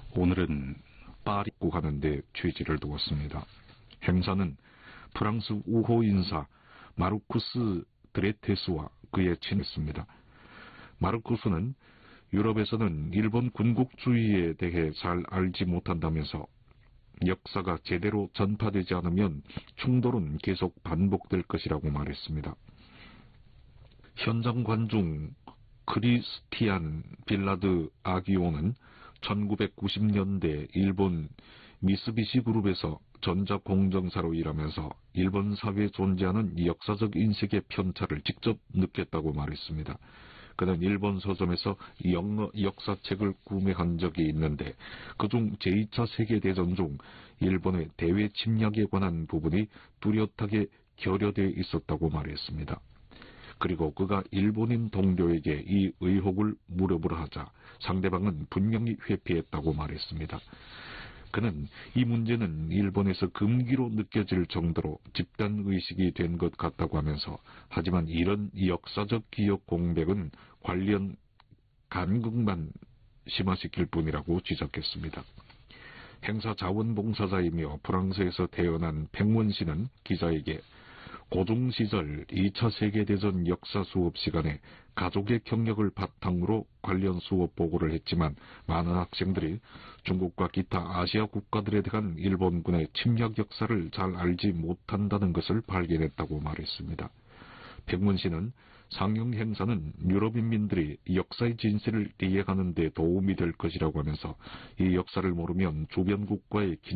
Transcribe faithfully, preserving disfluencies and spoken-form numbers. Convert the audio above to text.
오늘은 파리 입국하는데 취지를 두었습니다. 행사는 프랑스 우호 인사 마르쿠스 드레테스와 그의 친했습니다. 마르쿠스는 유럽에서는 일본 군국주의에 대해 잘 알지 못한다면서 역사가 제대로 전파되지 않으면 충돌은 계속 반복될 것이라고 말했습니다. 현장 관중 크리스티안 빌라드 아기오는 천구백구십 년대 일본 미쓰비시 그룹에서 전자공정사로 일하면서 일본 사회에 존재하는 역사적 인식의 편차를 직접 느꼈다고 말했습니다. 그는 일본 서점에서 영어 역사책을 구매한 적이 있는데 그중 제이 차 세계대전 중 일본의 대외 침략에 관한 부분이 뚜렷하게 결여되어 있었다고 말했습니다. 그리고 그가 일본인 동료에게 이 의혹을 물어보라 하자 상대방은 분명히 회피했다고 말했습니다. 그는 이 문제는 일본에서 금기로 느껴질 정도로 집단의식이 된 것 같다고 하면서 하지만 이런 역사적 기억 공백은 관련 간극만 심화시킬 뿐이라고 지적했습니다. 행사 자원봉사자이며 프랑스에서 태어난 팽원 씨는 기자에게 고중시절 이 차 세계대전 역사 수업 시간에 가족의 경력을 바탕으로 관련 수업 보고를 했지만 많은 학생들이 중국과 기타 아시아 국가들에 대한 일본군의 침략 역사를 잘 알지 못한다는 것을 발견했다고 말했습니다. 백문 씨는 상영 행사는 유럽 인민들이 역사의 진실을 이해하는 데 도움이 될 것이라고 하면서 이 역사를 모르면 주변 국가의